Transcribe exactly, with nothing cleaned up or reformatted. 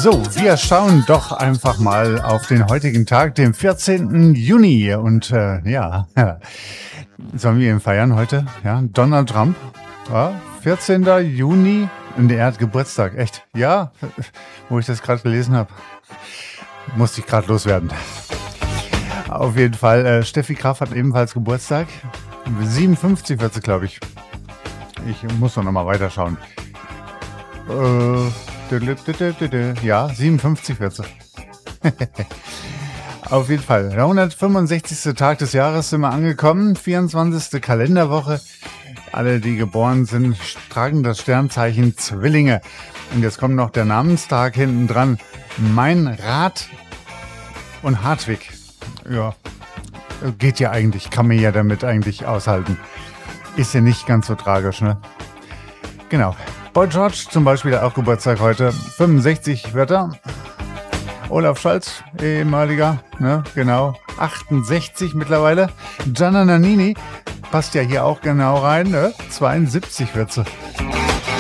So, wir schauen doch einfach mal auf den heutigen Tag, den vierzehnten Juni. Und äh, ja, sollen wir ihn feiern heute? Ja, Donald Trump, ja, vierzehnten Juni, und er hat Geburtstag. Echt? Ja, wo ich das gerade gelesen habe, musste ich gerade loswerden. Auf jeden Fall, äh, Steffi Graf hat ebenfalls Geburtstag. siebenundfünfzig wird sie, glaube ich. Ich muss noch mal weiterschauen. Äh, ja, siebenundfünfzig wird sie. Auf jeden Fall. Der hundertfünfundsechzigste Tag des Jahres sind wir angekommen. vierundzwanzigste Kalenderwoche. Alle, die geboren sind, tragen das Sternzeichen Zwillinge. Und jetzt kommt noch der Namenstag hinten dran. Meinrad und Hartwig. Ja, geht ja eigentlich. Kann man ja damit eigentlich aushalten. Ist ja nicht ganz so tragisch, ne? Genau. Boy George zum Beispiel hat auch Geburtstag heute. fünfundsechzig wird er. Olaf Scholz, ehemaliger, ne? Genau. achtundsechzig mittlerweile. Gianna Nannini passt ja hier auch genau rein, ne? zweiundsiebzig wird sie.